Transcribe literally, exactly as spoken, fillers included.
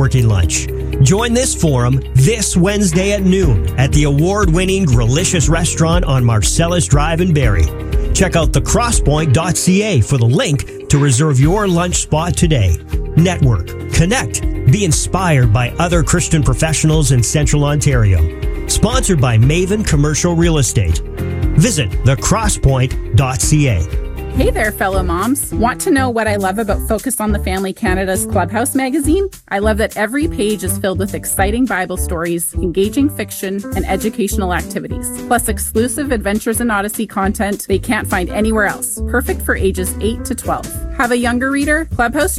Working lunch. Join this forum this Wednesday at noon at the award-winning Grilicious Restaurant on Marcellus Drive in Barrie. Check out the crosspoint dot c a for the link to reserve your lunch spot today. Network, connect, be inspired by other Christian professionals in Central Ontario. Sponsored by Maven Commercial Real Estate. Visit the crosspoint dot c a. Hey there, fellow moms. Want to know what I love about Focus on the Family Canada's Clubhouse magazine? I love that every page is filled with exciting Bible stories, engaging fiction, and educational activities, plus exclusive Adventures in Odyssey content they can't find anywhere else. Perfect for ages eight to twelve. Have a younger reader? Clubhouse